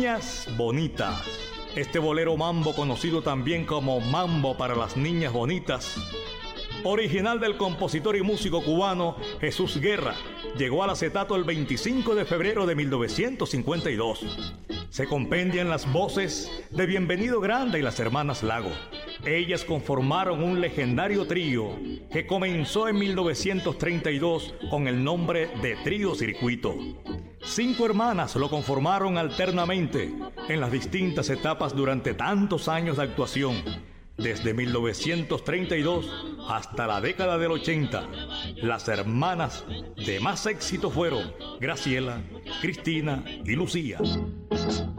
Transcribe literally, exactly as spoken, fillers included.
Niñas Bonitas. Este bolero mambo, conocido también como Mambo para las Niñas Bonitas, original del compositor y músico cubano Jesús Guerra, llegó al acetato el veinticinco de febrero de mil novecientos cincuenta y dos. Se compendian las voces de Bienvenido Granda y las hermanas Lago. Ellas conformaron un legendario trío que comenzó en mil novecientos treinta y dos con el nombre de Trío Circuito. Cinco hermanas lo conformaron alternamente en las distintas etapas durante tantos años de actuación, desde mil novecientos treinta y dos hasta la década del ochenta. Las hermanas de más éxito fueron Graciela, Cristina y Lucía.